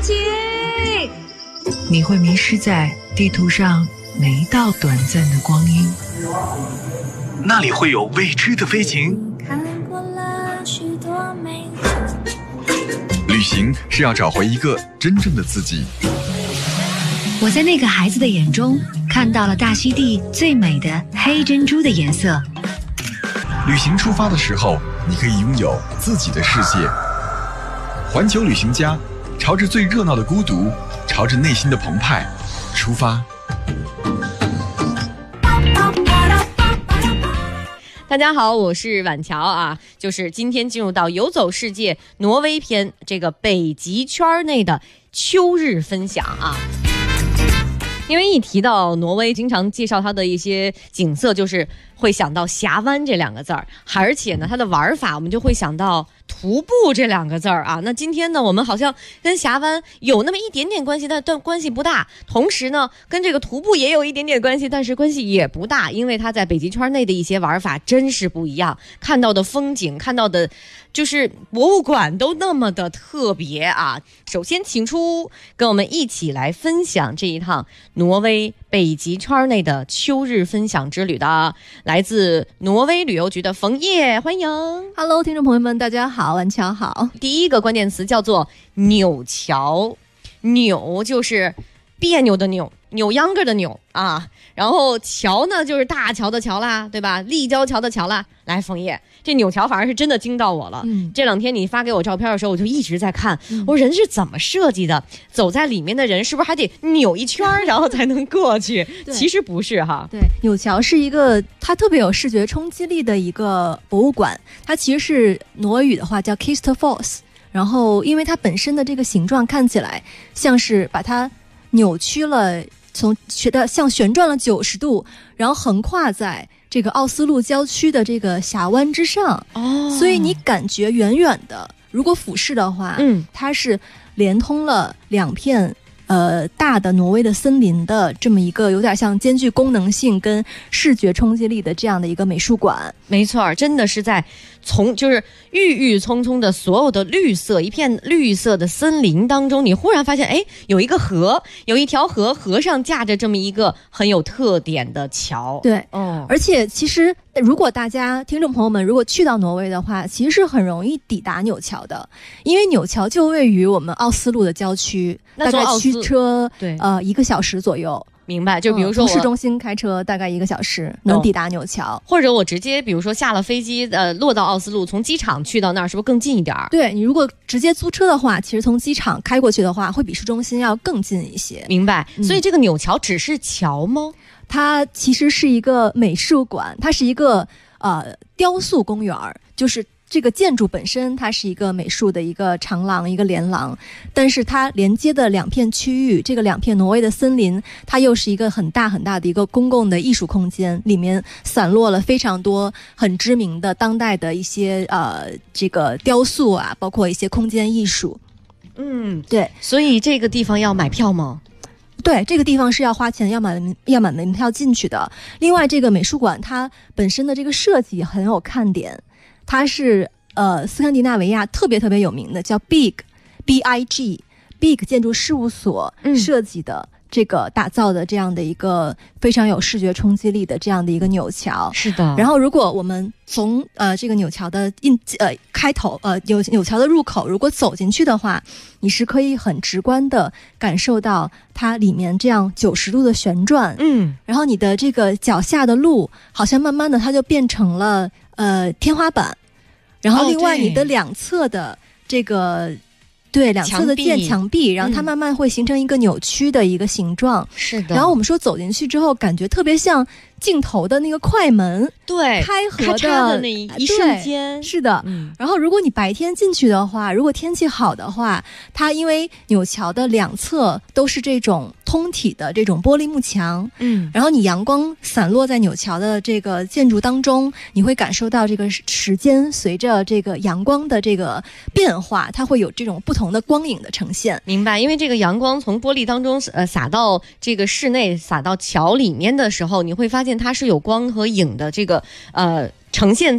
行。 你会迷失在地图上每一道短暂的光阴， 那里会有未知的飞行。旅行是要找回一个真正的自己。 我在那个孩子的眼中看到了大溪地最美的黑珍珠的颜色。 旅行出发的时候，你可以拥有自己的世界。环球旅行家，朝着最热闹的孤独，朝着内心的澎湃出发。 大家好，我是婉乔啊，就是今天进入到游走世界挪威篇这个北极圈内的秋日分享啊。因为一提到挪威，经常介绍它的一些景色，就是会想到峡湾这两个字儿，而且呢，它的玩法我们就会想到徒步这两个字儿啊。那今天呢，我们好像跟峡湾有那么一点点关系，但关系不大。同时呢，跟这个徒步也有一点点关系，但是关系也不大，因为它在北极圈内的一些玩法真是不一样，看到的风景，看到的就是博物馆都那么的特别啊。首先请出跟我们一起来分享这一趟挪威北极圈内的秋日分享之旅的，来自挪威旅游局的冯烨，欢迎。 Hello， 听众朋友们，大家好，晚上好。 第一个关键词叫做扭桥，扭就是别扭的扭，扭秧歌的扭啊，然后桥呢就是大桥的桥啦，对吧？立交桥的桥啦。来，冯烨，这扭桥反而是真的惊到我了。这两天你发给我照片的时候，我就一直在看，我说人是怎么设计的？走在里面的人是不是还得扭一圈，然后才能过去？其实不是哈。 对，扭桥是一个它特别有视觉冲击力的一个博物馆，它其实是挪威语的话叫 Kistefos， 然后因为它本身的这个形状看起来像是把它扭曲了，像旋转了90度，然后横跨在这个奥斯陆郊区的这个峡湾之上，所以你感觉远远的，如果俯视的话，它是连通了两片大的挪威的森林的这么一个有点像兼具功能性跟视觉冲击力的这样的一个美术馆。 没错，真的是在就是郁郁葱葱的所有的绿色，一片绿色的森林当中，你忽然发现，哎，有一个河，有一条河，河上架着这么一个很有特点的桥。 对，而且其实如果大家听众朋友们如果去到挪威的话，其实是很容易抵达纽桥的，因为纽桥就位于我们奥斯陆的郊区，大概驱车1个小时左右。 明白，就比如说从市中心开车大概1个小时能抵达纽桥， 或者我直接比如说下了飞机落到奥斯陆，从机场去到那儿是不是更近一点？ 对，你如果直接租车的话，其实从机场开过去的话会比市中心要更近一些。 明白，所以这个纽桥只是桥吗？ 它其实是一个美术馆，它是一个雕塑公园，就是这个建筑本身它是一个美术的一个长廊，一个连廊，但是它连接的两片区域，这个两片挪威的森林，它又是一个很大很大的一个公共的艺术空间，里面散落了非常多很知名的当代的一些这个雕塑啊，包括一些空间艺术。对， 所以这个地方要买票吗？ 对，这个地方是要花钱要买门票进去的。另外这个美术馆它本身的这个设计很有看点，它是斯堪的纳维亚特别有名的叫 BIG 建筑事务所设计的这个打造的这样的一个非常有视觉冲击力的这样的一个纽桥。 是的。 然后如果我们从这个纽桥的开头纽桥的入口如果走进去的话，你是可以很直观的感受到它里面这样90度的旋转。然后你的这个脚下的路好像慢慢的它就变成了天花板，然后另外你的两侧的这个两侧的墙壁，然后它慢慢会形成一个扭曲的一个形状。 是的。 然后我们说走进去之后感觉特别像镜头的那个快门， 对， 开合的那一瞬间。 是的。然后如果你白天进去的话，如果天气好的话，它因为纽桥的两侧都是这种通体的这种玻璃幕墙，然后你阳光散落在纽桥的这个建筑当中，你会感受到这个时间随着这个阳光的这个变化，它会有这种不同的光影的呈现。 明白，因为这个阳光从玻璃当中洒到这个室内，洒到桥里面的时候，你会发现它是有光和影的这个呈现在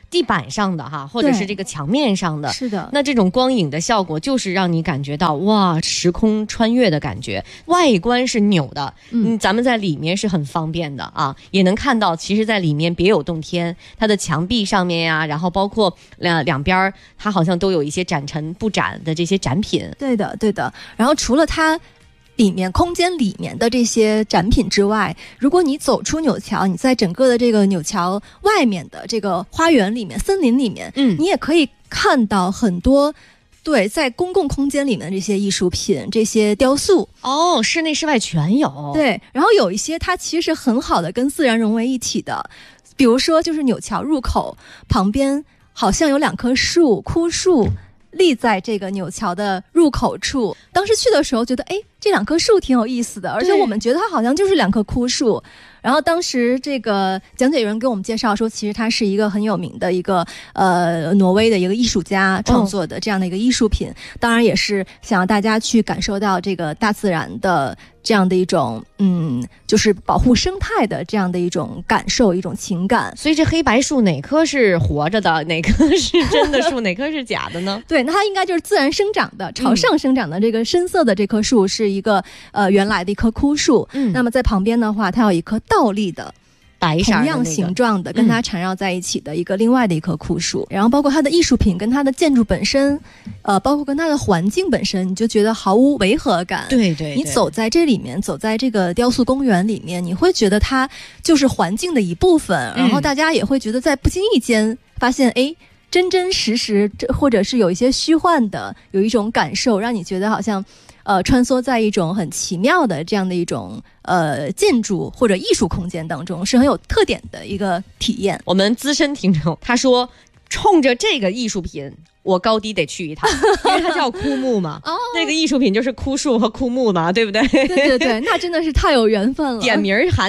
地板上的哈，或者是这个墙面上的， 是的。 那这种光影的效果就是让你感觉到哇，时空穿越的感觉。外观是扭的，咱们在里面是很方便的啊，也能看到，其实在里面别有洞天。它的墙壁上面呀，然后包括两边，它好像都有一些展陈布展的这些展品。 对的，对的。然后除了它里面空间里面的这些展品之外，如果你走出纽桥，你在整个的这个纽桥外面的这个花园里面、森林里面，你也可以看到很多对在公共空间里面的这些艺术品、这些雕塑。 哦，室内室外全有。 对，然后有一些它其实是很好的跟自然融为一体的，比如说就是纽桥入口旁边好像有2棵树，枯树立在这个纽桥的入口处。当时去的时候觉得，哎，这2棵树挺有意思的，而且我们觉得它好像就是2棵枯树。然后当时这个讲解员给我们介绍说，其实他是一个很有名的一个挪威的一个艺术家创作的这样的一个艺术品，当然也是想让大家去感受到这个大自然的这样的一种就是保护生态的这样的一种感受，一种情感。 所以这黑白树哪棵是活着的，哪棵是真的树，哪棵是假的呢？ 对，那它应该就是自然生长的，朝上生长的这个深色的这棵树是一个原来的一棵枯树。那么在旁边的话，它有一棵倒立的白色同样形状的跟它缠绕在一起的另外的一棵枯树。然后包括它的艺术品跟它的建筑本身，包括跟它的环境本身，你就觉得毫无违和感。 对对， 你走在这里面，走在这个雕塑公园里面，你会觉得它就是环境的一部分。然后大家也会觉得在不经意间发现，哎，真真实实或者是有一些虚幻的，有一种感受，让你觉得好像穿梭在一种很奇妙的这样的一种建筑或者艺术空间当中，是很有特点的一个体验。 我们资深听众他说，冲着这个艺术品我高低得去一趟，因为它叫枯木嘛。那个艺术品就是枯树和枯木嘛，对不对？ 对对对，那真的是太有缘分了。 点名